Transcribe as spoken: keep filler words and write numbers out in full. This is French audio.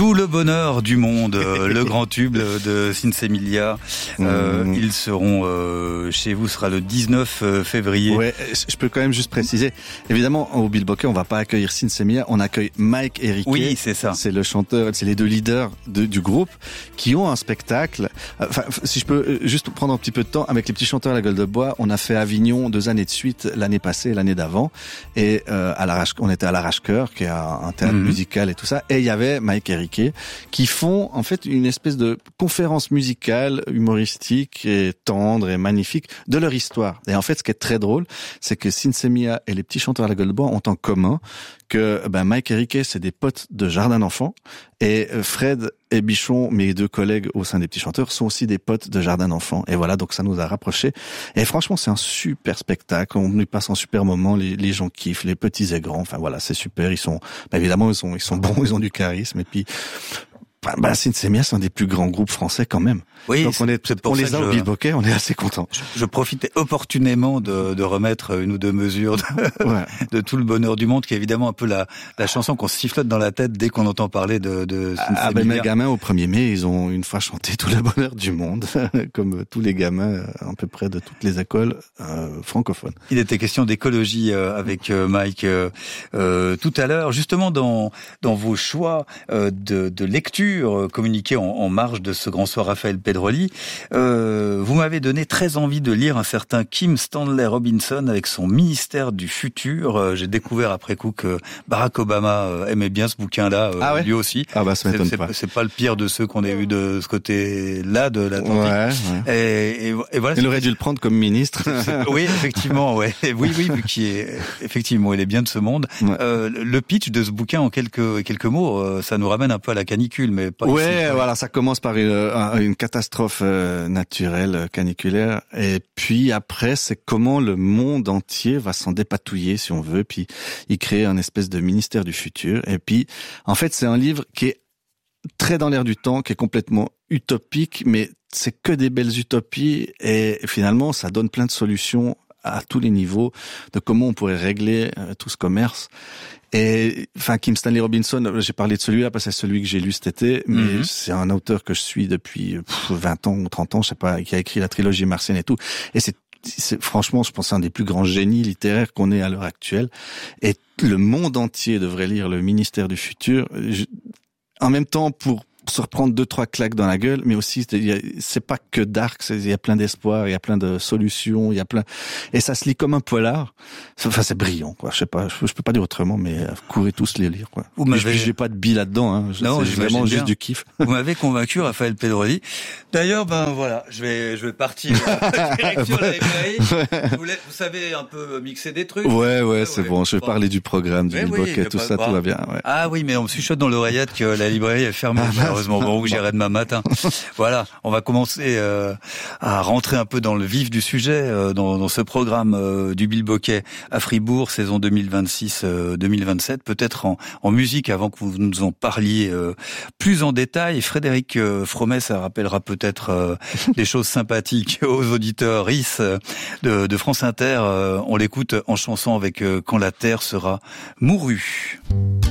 Tout le bonheur du monde, euh, le grand tube de Sinsemilia. Euh, mmh. Ils seront euh, chez vous, sera le dix-neuf février. Ouais, je peux quand même juste préciser. Évidemment, au Bilboquet, on va pas accueillir Sinsemilia, on accueille Mike et Riquet. Oui, c'est ça. C'est le chanteur, c'est les deux leaders de, du groupe qui ont un spectacle. Enfin, si je peux juste prendre un petit peu de temps, avec les petits chanteurs à la gueule de bois, on a fait Avignon deux années de suite, l'année passée et l'année d'avant. Et euh, à l'Arrache, on était à l'Arrache-Cœur, qui est un théâtre mmh. musical et tout ça. Et il y avait Mike et Riquet qui font en fait une espèce de conférence musicale, humoristique et tendre et magnifique de leur histoire. Et en fait, ce qui est très drôle, c'est que Sinsemilia et les petits chanteurs à la gueule de bois ont en commun que ben, Mike et Riquet, c'est des potes de jardin d'enfants, et Fred et Bichon, mes deux collègues au sein des petits chanteurs, sont aussi des potes de jardin d'enfants. Et voilà, donc ça nous a rapprochés. Et franchement, c'est un super spectacle. On y passe un super moment. Les, les gens kiffent, les petits et grands. Enfin voilà, c'est super. Ils sont, ben, évidemment, ils sont, ils sont bons, ils ont du charisme. Et puis, bah, Sinsemilia, c'est un des plus grands groupes français quand même. Oui, donc on est, c'est pour on ça les a je, au Bilboquet, on est assez contents. Je, je profitais opportunément de, de remettre une ou deux mesures de, ouais. de tout le bonheur du monde, qui est évidemment un peu la, la chanson qu'on se sifflote dans la tête dès qu'on entend parler de, de Sinsemilia. Ah ben mes gamins au premier mai, ils ont une fois chanté tout le bonheur du monde, comme tous les gamins à peu près de toutes les écoles euh, francophones. Il était question d'écologie euh, avec euh, Mike euh, euh, tout à l'heure, justement dans dans vos choix euh, de, de lecture euh, communiqués en, en marge de ce grand soir Raphaël Pedroli. Euh, vous m'avez donné très envie de lire un certain Kim Stanley Robinson avec son Ministère du futur. Euh, j'ai découvert après coup que Barack Obama euh, aimait bien ce bouquin-là, euh, ah ouais lui aussi. Ah bah ça m'étonne c'est, pas. C'est, c'est pas le pire de ceux qu'on ait eu de ce côté-là de l'Atlantique. Ouais, ouais. Et, et, et voilà. Il aurait dû le prendre comme ministre. Oui, effectivement, ouais. Oui, oui, vu qu'il est effectivement, il est bien de ce monde. Ouais. Euh, le pitch de ce bouquin en quelques quelques mots, euh, ça nous ramène un peu à la canicule, mais pas. Ouais, ici, voilà, ça commence par une, une catastrophe euh, naturelle caniculaire, et puis après c'est comment le monde entier va s'en dépatouiller si on veut, puis il crée un espèce de ministère du futur, et puis en fait c'est un livre qui est très dans l'air du temps, qui est complètement utopique, mais c'est que des belles utopies, et finalement ça donne plein de solutions à tous les niveaux de comment on pourrait régler euh, tout ce commerce. Et enfin, Kim Stanley Robinson, j'ai parlé de celui-là parce que c'est celui que j'ai lu cet été, mais mm-hmm. c'est un auteur que je suis depuis pff, vingt ans ou trente ans, je sais pas, qui a écrit la trilogie martienne et tout. Et c'est, c'est franchement, je pense, c'est un des plus grands génies littéraires qu'on ait à l'heure actuelle. Et le monde entier devrait lire Le Ministère du futur. Je, en même temps, pour se reprendre deux trois claques dans la gueule, mais aussi c'est pas que dark, il y a plein d'espoir, il y a plein de solutions, il y a plein, et ça se lit comme un polar. Enfin, c'est brillant, quoi. Je sais pas, je, je peux pas dire autrement, mais courez tous les lire, quoi. Vous m'avez... J'ai pas de bille là-dedans, hein. Non, c'est vraiment juste bien. du kiff. Vous m'avez convaincu, Raphaël Pedroli. D'ailleurs, ben voilà, je vais, je vais partir direction la librairie. Vous, vous savez un peu mixer des trucs. Ouais, ouais, ouais c'est ouais, bon. Je vais bon. parler du programme, du Bilboquet, oui, tout ça, pas... tout va bien. Ouais. Ah oui, mais on me chuchote dans l'oreillette que la librairie est fermée. Ah, malheureusement, bon, où j'irai demain matin. Voilà, on va commencer euh, à rentrer un peu dans le vif du sujet, euh, dans, dans ce programme euh, du Bilboquet à Fribourg, saison deux mille vingt-six deux mille vingt-sept, peut-être en, en musique, avant que vous nous en parliez euh, plus en détail. Frédéric euh, Fromet, ça rappellera peut-être euh, des choses sympathiques aux auditeurs R I S de, de France Inter. Euh, on l'écoute en chanson avec euh, Quand la terre sera mourue.